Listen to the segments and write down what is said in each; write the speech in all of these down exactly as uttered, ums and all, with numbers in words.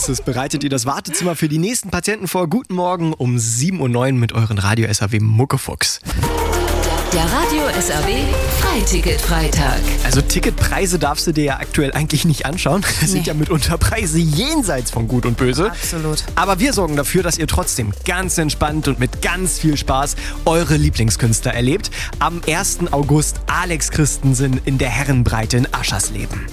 Praxis bereitet ihr das Wartezimmer für die nächsten Patienten vor. Guten Morgen um sieben Uhr neun mit euren Radio S R W Muckefuchs. Der Radio S R W Freiticket-Freitag. Also Ticketpreise darfst du dir ja aktuell eigentlich nicht anschauen. Das sind Nee. ja mitunter Preise jenseits von Gut und Böse. Absolut. Aber wir sorgen dafür, dass ihr trotzdem ganz entspannt und mit ganz viel Spaß eure Lieblingskünstler erlebt. Am ersten August Alex Christensen in der Herrenbreite in Aschersleben.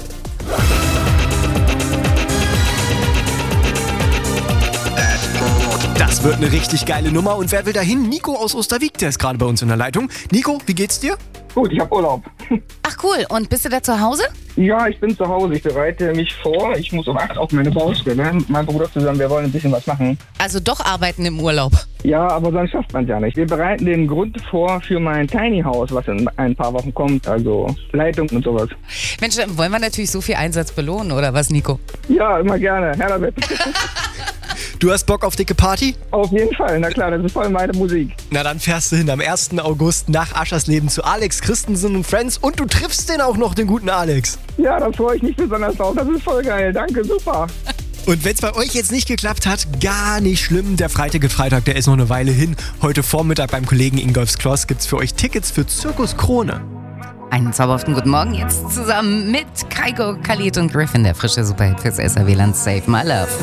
Das wird eine richtig geile Nummer. Und wer will dahin? Nico aus Osterwieck, der ist gerade bei uns in der Leitung. Nico, wie geht's dir? Gut, ich habe Urlaub. Ach cool, und bist du da zu Hause? Ja, ich bin zu Hause. Ich bereite mich vor. Ich muss um acht auf meine Baustelle. Mit meinem Bruder zusammen, wir wollen ein bisschen was machen. Also doch arbeiten im Urlaub. Ja, aber sonst schafft man es ja nicht. Wir bereiten den Grund vor für mein Tiny House, was in ein paar Wochen kommt. Also Leitung und sowas. Mensch, dann wollen wir natürlich so viel Einsatz belohnen, oder was, Nico? Ja, immer gerne. Her damit. Du hast Bock auf dicke Party? Auf jeden Fall. Na klar, das ist voll meine Musik. Na dann fährst du hin am ersten August nach Aschersleben zu Alex Christensen und Friends und du triffst den auch noch, den guten Alex. Ja, da freue ich mich besonders drauf. Das ist voll geil. Danke, super. Und wenn es bei euch jetzt nicht geklappt hat, gar nicht schlimm. Der Freitag-Freitag, der ist noch eine Weile hin. Heute Vormittag beim Kollegen Ingolfs Kloss gibt's für euch Tickets für Zirkus Krone. Einen zauberhaften guten Morgen jetzt zusammen mit Kaiko, Khalid und Griffin, der frische Superhit fürs S R W-Land Save My Love.